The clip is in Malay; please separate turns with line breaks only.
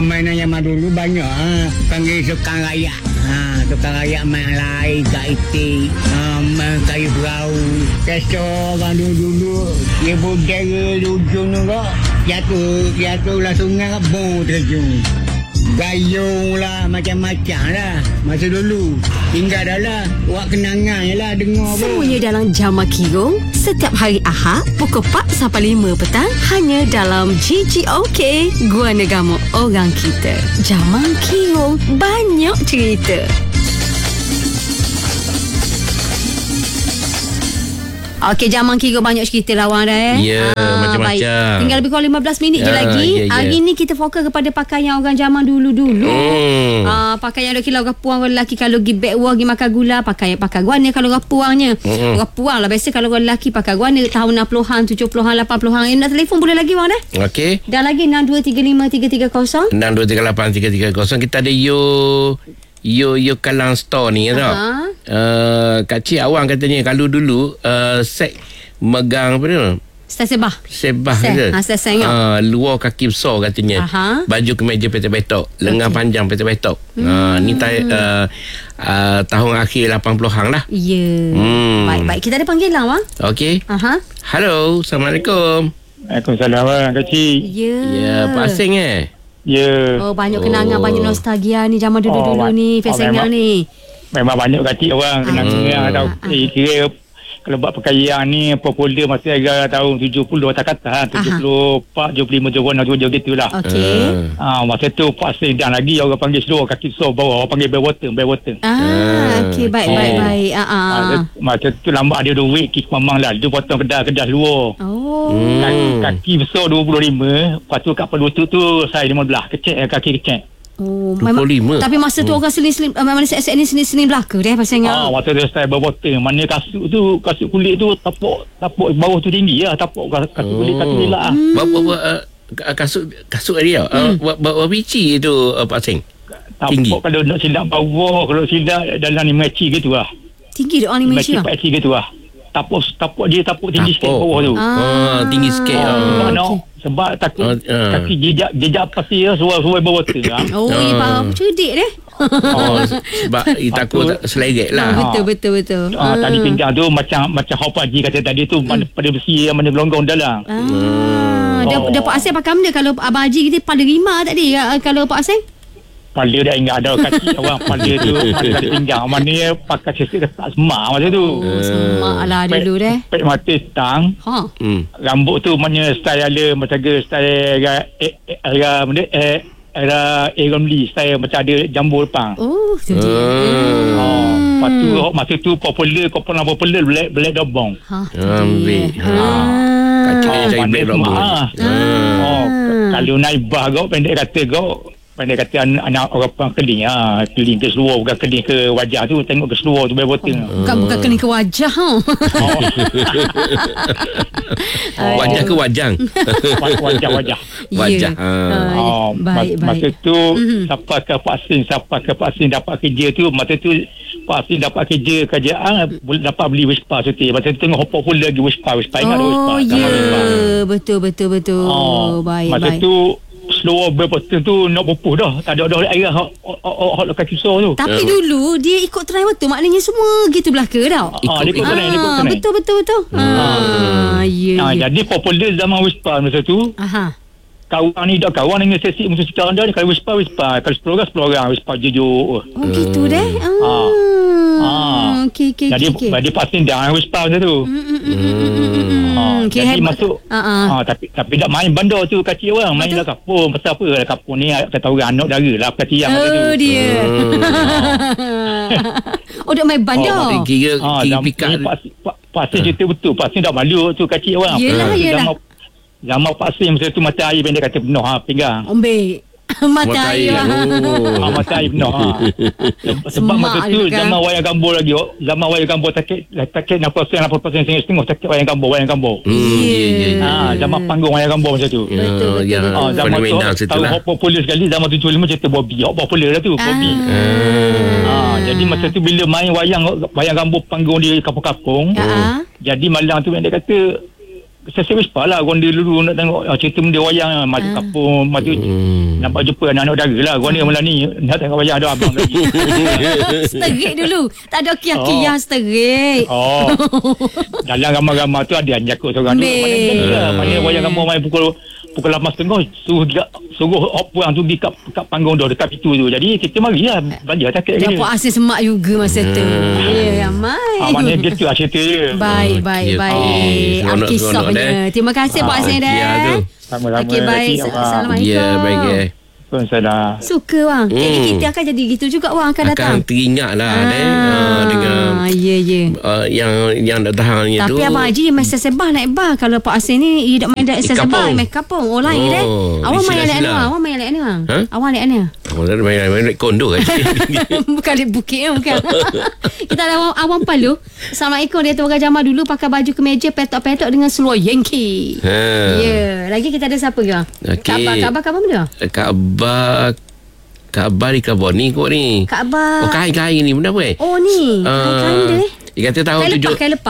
zaman dulu banyak panggil sukan rakyat. Sukan rakyat main lain kat itik, main kayu perahu. Biasa orang dulu dia budaya ujung tu kok jatuh lah sungai kat bong terjun. Gayung lah, macam-macam lah masa dulu. Tinggal dah lah, buat kenangan je lah dengar pun.
Semuanya dalam Jamal Kirong setiap hari Ahad pukul 4 sampai 5 petang hanya dalam GGOK Gua Negama Orang Kita. Jamal Kirong, banyak cerita. Okey, Jamal Kirong banyak cerita lawan dah
Ya, macam-macam.
Baik. Tinggal lebih kurang 15 minit je lagi. Hari ni kita fokus kepada pakaian orang zaman dulu-dulu. Pakaian orang kilau orang puang, orang lelaki kalau pergi backward pergi makan gula, pakai guana kalau orang puangnya. Orang puang lah biasa, kalau orang lelaki pakai guana tahun 60-an, 70-an, 80-an. Nak telefon boleh lagi bang dah?
Okey.
Dah lagi 6235-330.
6238-330. Kita ada Yo Kalang Store ni tau. Kak Cik awang katanya kalau dulu set megang apa tu? Sebah ke? Luar kaki besar katanya. Baju kemeja petok-petok, lengan panjang petok-petok. Ni tahun akhir 80-an lah.
Ya. Baik. Kita ada panggilan bang.
Okey. Halo, Assalamualaikum.
Waalaikumsalam Kak Cik.
Ya, Pak Asing
Ya.
Oh, banyak kenangan, banyak nostalgia ni zaman dulu-dulu ni, Fesengah ni.
Memang banyak kecil orang kenangan tahu. Kira kalau buat pakaian ni popular masa agak tahun 70 kata 74, 75, 76 gitulah.
Okey.
Masa tu Pak Sedang lagi orang panggil seluar kaki besar bawah, orang panggil bawatan.
Okey, baik.
Masa tu lambat ada duit kis mamang lah. Dia potong kedah luar. Kaki besar 25, lepas tu kat pelutut tu saya 15, kecil kaki kecil.
Memang, tapi masa tu orang seling-seling mana set-set ni seling-seling belaka deh pasangnya.
Masa tu style berboteng. Mana kasut kulit tu tapuk bawah tu tinggi lah, tapuk kasut kulit kaki elak lah.
Kasut dia berapa biji tu Pak Sing? Tinggi.
Tapuk kalau nak silap bawah, kalau silap dalam 5 inci gitu lah.
Tinggi dah 5 inci lah.
4 inci gitu lah. Tapuk tinggi sikit bawah tu.
Tinggi sikit.
Sebab takut kaki jejak pasir suai bawah tu.
Faham. Cerdik deh.
Sebab takut seleret lah.
Betul.
Tadi pinggang tu macam Hop Haji kata tadi tu, mana pada besi, mana gelonggong dalam.
Dia Pak Asing pakai benda kalau Abang Haji kita pada rima tak dia kalau Pak Asing?
Pala dah ingat ada kaki orang pala tu pada pinggang. Mana pakai sisik ketak semak masa tu.
Semak lah dulu deh.
Pek mata stang. Rambut tu mana style macam style era Aaron Lee, style macam ada jambul depan.
Tu dia.
Lepas tu masa tu popular black dobong.
Kacau cari black dobong.
Kalau naik bah pendek kata anak orang keling keling ke seluar, bukan keling ke wajah tu, tengok ke seluar tu berboteng.
Bukan keling ke wajah.
Wajah
ke wajang?
Wajah.
Baik.
Masa tu siapa ke Pak Sin dapat kerja tu, masa tu Pak Sin dapat kerjaan dapat beli Vespa cuti. Masa tu tengok hopok pun lagi Vespa ingat Vespa.
Betul. Baik.
Masa tu seluar berpotong tu nak pupuh dah. Tak ada air hot kaki besar tu.
Tapi dulu dia ikut trend betul, maknanya semua gitu belaka tau.
Ikut trend.
Betul.
Jadi popular zaman Vespa masa tu. Kawan ni dah kawan dengan sesi musuh cerita anda ni. Kalau Vespa kalau 10 orang Vespa jujur.
Gitu deh. Okey.
Jadi pasti dah Vespa masa tu. Jadi masuk tapi tak main bandar tu kacik orang. Main lah kapur. Pasal apa lah kapur ni, kata orang anak dara lah kacik yang tu.
Dia dah main bandar.
Kira pikat.
Pasti cerita betul. Pasti dah malu tu kacik orang.
Yelah.
Zaman Pak Sim masa tu mata air pendek kata penuh pinggang.
Ambil mata air.
Mata air penuh. Sebab masa tu zaman wayang gambar lagi. Zaman wayang gambar takik 60%, 80% setengah takik wayang gambar. Zaman panggung wayang gambar masa tu.
Betul.
Zaman tu tahu hot popular sekali. Zaman 75 cerita Bobby. Hot popular lah tu Bobby. Jadi masa tu bila main wayang gambar panggung di kampung-kampung. Jadi malam tu dia kata Saya whisper lah Gua dulu nak tengok cerita benda wayang maju kapung maju nampak jumpa anak-anak dara lah. Gua ni malam ni nak tengok wayang ada abang lagi.
Sterik dulu. Tak ada kia-kia sterik.
Dalam ramai-ramai tu ada yang jakut seorang tu. Mana wayang kampung main pukul 8.30 suruh puang tu pergi kat panggung tu dekat pintu tu. Jadi kita marilah belajar takut
ni. Dapat asyik semak juga masa tu. Ya, ramai.
Mana gitu lah cerita dia.
Baik. Kisahnya. Terima kasih Pak Asin dah.
Sama-sama.
Okey, baik. Assalamualaikum.
Ya, baik.
Saya
suka bang. Jadi kita akan jadi gitu juga bang akan datang.
Akan teringat lah dengan yang datang ni tu.
Tapi Abang Haji main sesebah naik bar. Kalau Pak Asin ni dia tak main sesebah main kapung. Oh lain Awak main lain ni bang. Awak main lain ni bang. Awak lain ni.
Main kondo kan.
Bukan di bukit bukan. Kita ada Awang Palu. Assalamualaikum. Dia tu orang Jamal dulu pakai baju kemeja petok-petok dengan seluar Yankee. Ya. Lagi kita ada siapa ke? Khabar mana?
Khabar di Khabar ni kot ni.
Khabar.
Kain ni benda apa
Oh ni. Kain dia.
Dia kata tahun
kain lepas.